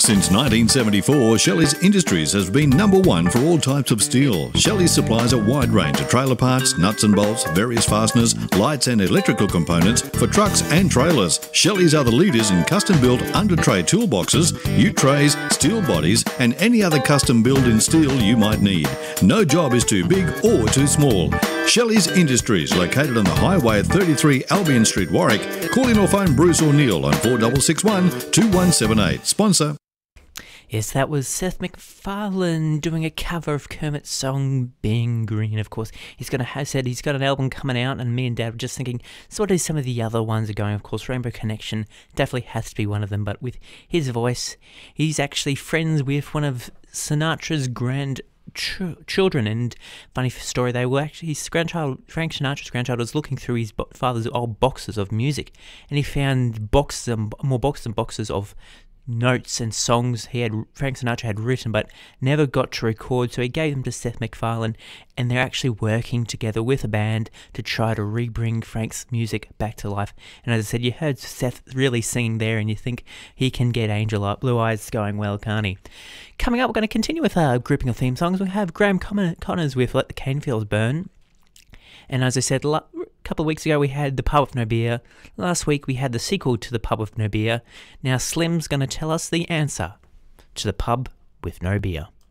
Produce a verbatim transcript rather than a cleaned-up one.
Since nineteen seventy-four, Shelley's Industries has been number one for all types of steel. Shelley supplies a wide range of trailer parts, nuts and bolts, various fasteners, lights and electrical components for trucks and trailers. Shelley's are the leaders in custom-built under-tray toolboxes, ute trays, steel bodies and any other custom-build in steel you might need. No job is too big or too small. Shelley's Industries, located on the highway at thirty-three Albion Street, Warwick. Call in or phone Bruce or Neil on four six six one, two one seven eight. Sponsor. Yes, that was Seth MacFarlane doing a cover of Kermit's song Being Green. Of course, he's going to have said he's got an album coming out, and me and Dad were just thinking, so what are some of the other ones are going? Of course, Rainbow Connection definitely has to be one of them, but with his voice, he's actually friends with one of Sinatra's grand ch- children. And funny story, they were actually his grandchild, Frank Sinatra's grandchild, was looking through his bo- father's old boxes of music, and he found boxes and more boxes and boxes of notes and songs he had Frank Sinatra had written but never got to record, so he gave them to Seth MacFarlane, and they're actually working together with a band to try to re-bring Frank's music back to life. And as I said, you heard Seth really singing there, and you think he can get Angel Up, Blue Eyes going well, can't he? Coming up, we're going to continue with our grouping of theme songs. We have Graham Connors with Let the Cane Fields Burn. And as I said, a couple of weeks ago we had The Pub with No Beer. Last week we had the sequel to The Pub with No Beer. Now Slim's going to tell us the answer to The Pub with No Beer.